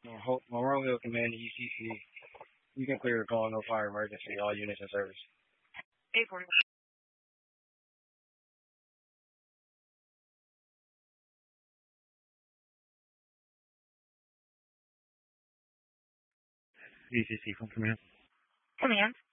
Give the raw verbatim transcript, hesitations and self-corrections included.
Uh, Ho- Monroe Hill Command, E C C. You can clear the call, no fire emergency, all units in service. eight forty. E C C from command. Command.